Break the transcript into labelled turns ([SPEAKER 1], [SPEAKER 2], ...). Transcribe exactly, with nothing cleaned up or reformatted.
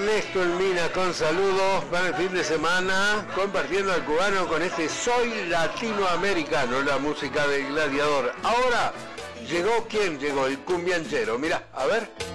[SPEAKER 1] Ernesto El Mina con saludos para el fin de semana, compartiendo al cubano con este Soy Latinoamericano, la música del Gladiador. Ahora, ¿llegó quién? Llegó el cumbianchero. Mirá, a ver.